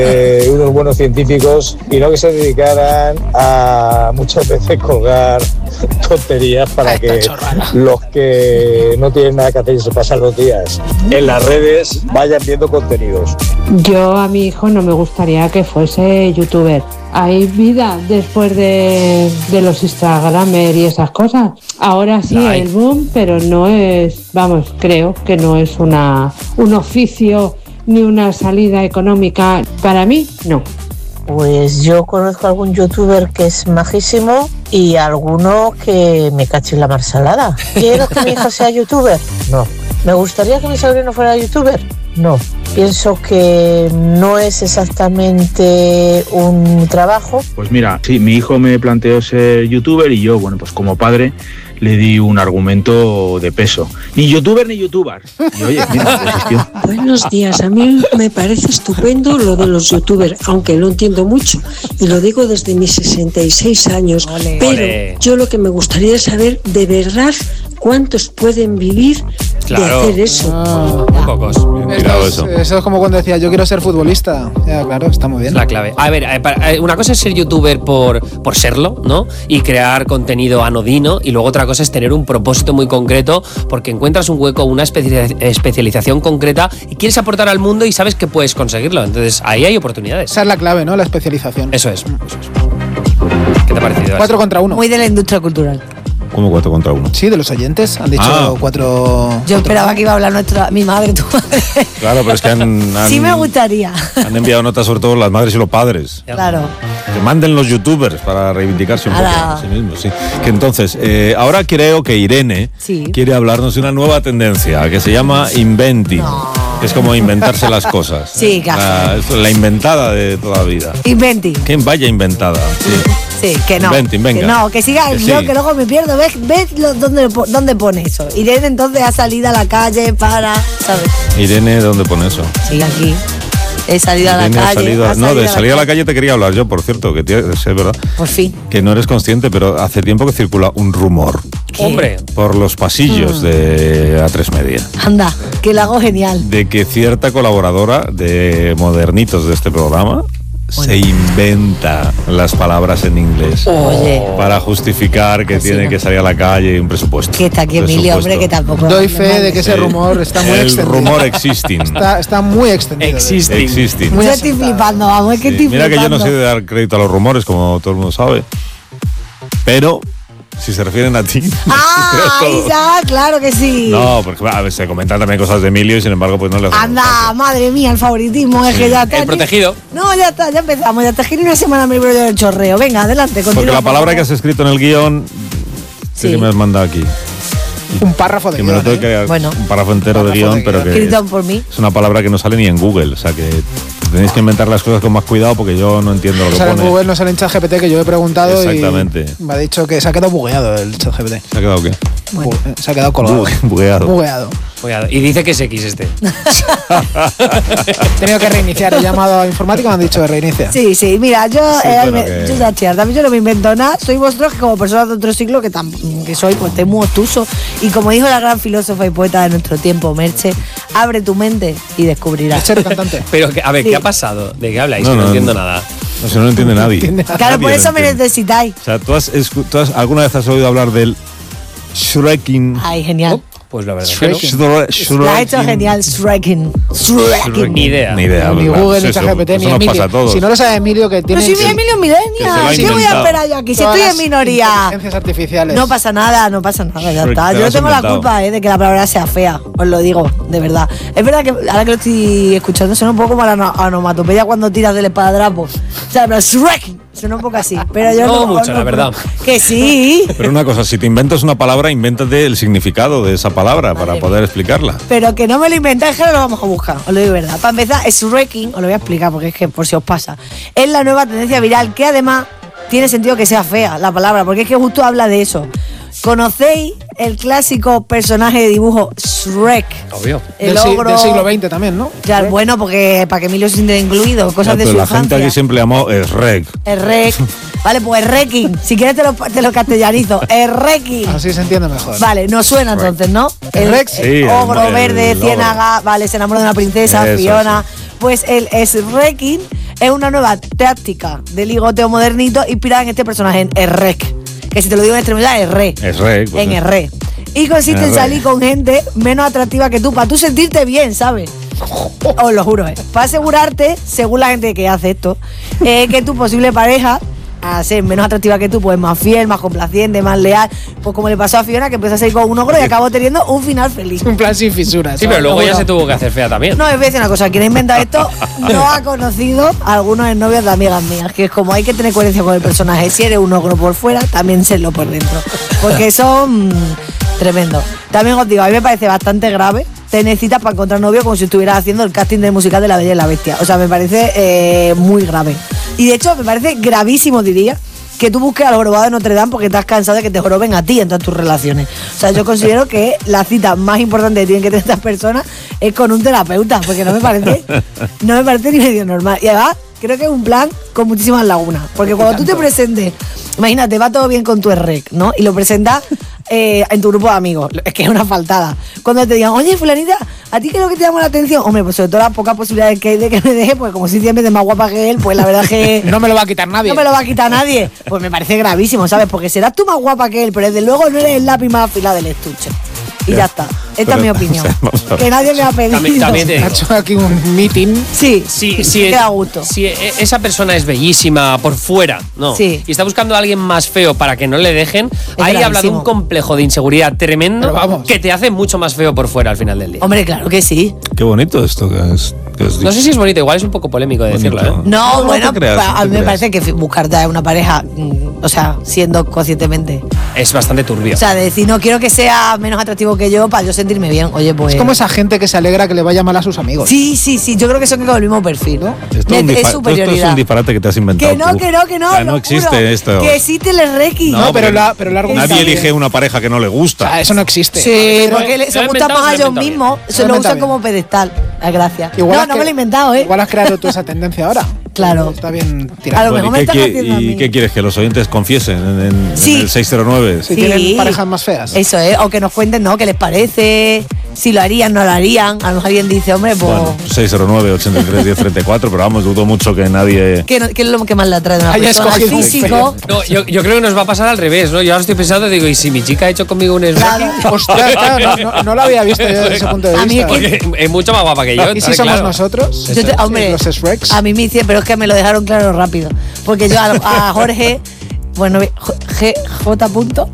unos buenos científicos y no que se dedicaran a muchas veces colgar tonterías para que los que no tienen nada que hacer y se pasan los días en las redes vayan viendo contenidos. Yo a mi hijo no me gustaría que fuese youtuber. Hay vida después de los Instagramers y esas cosas. Ahora sí, el boom, pero no es, vamos, creo que no es un oficio ni una salida económica. Para mí, no. Pues yo conozco a algún youtuber que es majísimo y alguno que me cache en la marsalada. ¿Quiero que mi hija sea youtuber? No. ¿Me gustaría que mi sobrino fuera youtuber? No. Pienso que no es exactamente un trabajo. Pues mira, sí, mi hijo me planteó ser youtuber y yo, bueno, pues como padre le di un argumento de peso. Ni youtuber ni youtuber. Y oye, mira, desistió. Buenos días, a mí me parece estupendo lo de los youtubers, aunque no entiendo mucho, y lo digo desde mis 66 años, pero yo lo que me gustaría es saber de verdad cuántos pueden vivir de hacer eso. Pocos. Eso es como cuando decía, yo quiero ser futbolista. Ya, claro, está muy bien. Es la clave. A ver, una cosa es ser youtuber por serlo, ¿no? Y crear contenido anodino, y luego otra cosa es tener un propósito muy concreto porque encuentras un hueco, una especialización concreta y quieres aportar al mundo y sabes que puedes conseguirlo. Entonces, ahí hay oportunidades. Esa es la clave, ¿no? La especialización. Eso es. ¿Qué te ha parecido? 4 contra 1. Muy de la industria cultural. ¿Cómo 4 contra 1? Sí, de los oyentes. Han dicho 4. Yo esperaba que iba a hablar mi madre, tu madre. Claro, pero es que han sí me gustaría. Han enviado notas sobre todo las madres y los padres. Claro. Que manden los youtubers para reivindicarse un poco a sí mismos. Sí. Que entonces, ahora creo que Irene quiere hablarnos de una nueva tendencia que se llama inventing. No. Que es como inventarse las cosas. Sí, claro. La inventada de toda la vida. Inventing. Que vaya inventada. Sí. Sí, que no. Inventing, venga. Que no, que siga el guión, que luego me pierdo. ¿Ves dónde pone eso? Irene entonces ha salido a la calle para, ¿sabes? Irene, ¿dónde pone eso? Sí, aquí. He salido Irene a la calle. De salir a la calle te quería hablar yo, por cierto, que es verdad. Por fin. Que no eres consciente, pero hace tiempo que circula un rumor. ¿Qué? Hombre. Por los pasillos de A3 Media. Anda, que lo hago genial. De que cierta colaboradora de Modernitos de este programa se inventa las palabras en inglés. Oye. Para justificar que tiene que salir a la calle y un presupuesto. Que está aquí Emilio, hombre, que tampoco. Doy fe de que ese rumor está muy extendido. El rumor existing. Está muy extendido. Existing. Yo estoy flipando, vamos, es que estoy flipando. Mira que yo no sé de dar crédito a los rumores, como todo el mundo sabe. Pero si se refieren a ti. Isaac, claro que sí. No, porque a ver, se comentan también cosas de Emilio y sin embargo pues no le hacen. Anda, madre mía, el favoritismo es que ya está. El protegido. No, ya está, ya empezamos. Ya te giro una semana me libro del chorreo. Venga, adelante, continúa. Porque la palabra que has escrito en el guión, que me has mandado aquí. Un párrafo de que guión. Me lo tengo que un párrafo entero de guión, pero que escrito por mí. Es una palabra que no sale ni en Google, o sea que tenéis que inventar las cosas con más cuidado porque yo no entiendo lo que pone. En Google no sale en ChatGPT, que yo he preguntado. Exactamente. Y me ha dicho que se ha quedado bugueado el ChatGPT. ¿Se ha quedado qué? Bueno. Se ha quedado colgado. Bugueado. Y dice que es X este. He tenido que reiniciar. He llamado a informática y me han dicho que reinicia. Sí, mira, yo no me invento nada. Soy vosotros que como personas de otro siglo que soy, pues estoy muy obtuso. Y como dijo la gran filósofa y poeta de nuestro tiempo, Merche, abre tu mente y descubrirás. Merche era cantante. Pero, a ver, ¿qué ha pasado? ¿De qué habláis? No entiendo nada. No, si no lo entiende nadie. Claro, por eso me necesitáis. O sea, ¿tú alguna vez has oído hablar del Shreking? Ay, genial. Pues la verdad es que no. Lo ha hecho genial, Shreking. Ni idea. Ni Google, ni ChatGPT, ni Emilio. Si no lo sabe Emilio, que tiene. Pero si mi Emilio millennial, ¿qué voy a esperar yo aquí? Si estoy en minoría. Inteligencias artificiales. No pasa nada, ya está. Yo no tengo la culpa de que la palabra sea fea, os lo digo, de verdad. Es verdad que ahora que lo estoy escuchando suena un poco como la onomatopeya cuando tiras del espadadrapo. O sea, pero Shreking. Suena un poco así, pero yo no mucho, la verdad. Que sí. Pero una cosa, si te inventas una palabra, invéntate el significado de esa palabra para poder explicarla. Pero que no me lo inventáis, que no lo vamos a buscar, os lo digo verdad. Para empezar, Shreking, os lo voy a explicar porque es que por si os pasa, es la nueva tendencia viral que además tiene sentido que sea fea la palabra, porque es que justo habla de eso. ¿Conocéis el clásico personaje de dibujo Shrek? Obvio. Del siglo XX también, ¿no? Claro, bueno, porque para que Emilio se sienta incluido, cosas de su la infancia. Gente aquí siempre llamó Shrek. Shrek. Vale, pues Shreking. Si quieres te lo castellanizo. Shreking. Así se entiende mejor. Vale, nos suena entonces, ¿no? El ogro verde, ciénaga, vale, se enamora de una princesa, Fiona. Sí. Pues el Shreking Es una nueva táctica de ligoteo modernito inspirada en este personaje, en Rec. Que si te lo digo en extremidad, es Re. Es Rec. Pues en Re. Y consiste en salir con gente menos atractiva que tú, para tú sentirte bien, ¿sabes? Os lo juro, para asegurarte, según la gente que hace esto, que tu posible pareja, a ser menos atractiva que tú, pues más fiel, más complaciente, más leal. Pues como le pasó a Fiona, que empezó a salir con un ogro y acabó teniendo un final feliz. Un plan sin fisuras. Sí, pero luego ya se tuvo que hacer fea también. No, es decir una cosa, quien ha inventado esto no ha conocido a algunos novios de amigas mías, que es como hay que tener coherencia con el personaje. Si eres un ogro por fuera, también serlo por dentro. Porque son tremendo. También os digo, a mí me parece bastante grave tener citas para encontrar novio como si estuvieras haciendo el casting del musical de La Bella y la Bestia. O sea, me parece muy grave. Y de hecho, me parece gravísimo, diría, que tú busques al jorobado de Notre Dame porque estás cansado de que te joroben a ti en todas tus relaciones. O sea, yo considero que la cita más importante que tienen que tener estas personas es con un terapeuta, porque no me parece ni medio normal. Y además, creo que es un plan con muchísimas lagunas. Porque cuando tú te presentes, imagínate, va todo bien con tu REC, ¿no? Y lo presentas en tu grupo de amigos. Es que es una faltada. Cuando te digan, oye, fulanita, ¿a ti qué es lo que te llama la atención? Hombre, pues sobre todo las pocas posibilidades que hay de que me deje, pues como si siempre es más guapa que él, pues la verdad es que... No me lo va a quitar nadie. No me lo va a quitar nadie. Pues me parece gravísimo, ¿sabes? Porque serás tú más guapa que él, pero desde luego no eres el lápiz más afilado del estuche. Y ya está. Esta es mi opinión. Que nadie me ha pedido. También te digo. Ha hecho aquí un meeting. Sí, queda a gusto. Si esa persona es bellísima por fuera, ¿no? Sí. Y está buscando a alguien más feo para que no le dejen, ahí habla de un complejo de inseguridad tremendo que te hace mucho más feo por fuera al final del día. Hombre, claro que sí. Qué bonito esto que has dicho. No sé si es bonito, igual es un poco polémico de decirlo, ¿eh? No, bueno, a mí me parece que buscarte a una pareja, o sea, siendo conscientemente. Es bastante turbio. O sea, de decir, no quiero que sea menos atractivo que yo para yo sentirme bien. Oye, pues... Es como esa gente que se alegra que le vaya mal a sus amigos. Sí, yo creo que son con el mismo perfil, ¿no? Esto es un disparate que te has inventado. Que no. O sea, no existe esto. Que existe el requi. No, pero la nadie elige una pareja que no le gusta. O sea, eso no existe. Sí, porque se gusta más a ellos mismos. Se lo usan como pedestal. Gracias. No me lo he inventado, ¿eh? Igual has creado tú esa tendencia ahora. Claro. Está bien tirado. A lo mejor me estás haciendo a mí. ¿Y qué quieres? ¿Que los oyentes confiesen en el 609? Si tienen parejas más feas. Eso es, o que nos cuenten, ¿no? ¿Qué les parece? Si lo harían, no lo harían. A lo mejor alguien dice, hombre, pues... Bueno, 609-83-1034, pero vamos, dudo mucho que nadie... ¿Qué es lo que más le atrae de una persona? El físico. No, yo creo que nos va a pasar al revés, ¿no? Yo ahora estoy pensando, digo, ¿y si mi chica ha hecho conmigo un Claro. Ostras, claro, no lo había visto yo desde ese punto de vista. Porque es mucho más guapa que yo. ¿Y si somos nosotros? Hombre, los Shreks. a mí me hicieron, pero es que me lo dejaron claro rápido. Porque yo a Jorge, bueno, J.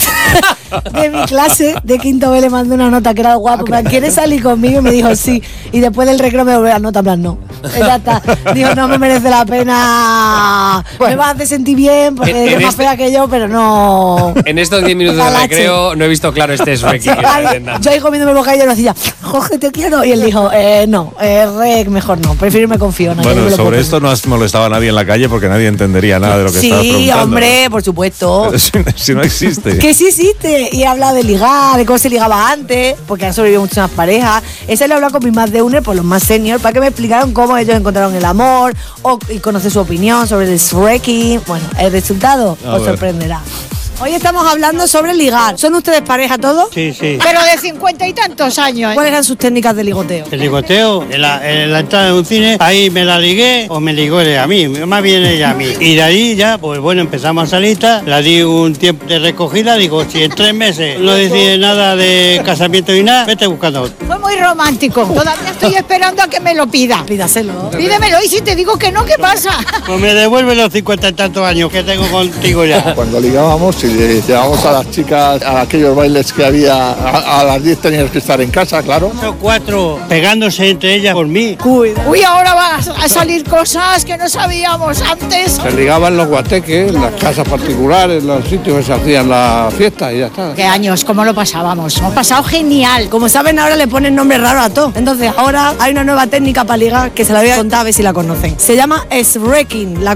de mi clase de quinto B le mandé una nota que era guapo. ¿Quieres salir conmigo? Y me dijo sí. Y después del recreo me volvió la nota, en plan, no. Ya está. Dijo, no me merece la pena. Me vas a hacer sentir bien porque es más fea que yo, pero no. En estos 10 minutos de recreo no he visto claro este Shrek. Yo ahí comiéndome el bocadillo y no decía, Jorge, te quiero. Y él dijo, no, Rec, mejor no. Prefiero irme con Fiona. Bueno, sobre esto no has molestado a nadie en la calle porque nadie entendería nada de lo que estabas preguntando. Sí, hombre, por supuesto. Pero si no existe. Que sí existe. Y he hablado de ligar, de cómo se ligaba antes, porque han sobrevivido muchas parejas. Esa le he hablado con mis más de uno, por los más senior, para que me explicaran cómo ellos encontraron el amor y conocer su opinión sobre el Shreking. Bueno, el resultado os sorprenderá. Hoy estamos hablando sobre ligar. ¿Son ustedes pareja todos? Sí. Pero de 50 y tantos años. ¿Cuáles eran sus técnicas de ligoteo? El ligoteo, en la entrada de un cine, ahí me la ligué o me ligó ella a mí, más bien ella a mí. Y de ahí ya, pues bueno, empezamos a salir, la di un tiempo de recogida, digo, si en 3 meses no decide nada de casamiento y nada, vete buscando otro. Fue muy romántico. Todavía estoy esperando a que me lo pida. Pídaselo. Pídemelo y si te digo que no, ¿qué pasa? Pues me devuelve los 50 y tantos años que tengo contigo ya. Cuando ligábamos y llevábamos a las chicas a aquellos bailes que había, a las 10 tenías que estar en casa, claro. 4 pegándose entre ellas por mí. Uy, ahora van a salir cosas que no sabíamos antes. Se ligaban en los guateques, en las casas particulares, en los sitios que se hacían la fiesta y ya está. ¿Qué años? ¿Cómo lo pasábamos? Hemos pasado genial. Como saben, ahora le ponen nombre raro a todo. Entonces, ahora hay una nueva técnica para ligar que se la voy a contar a ver si la conocen. Se llama Shreking. La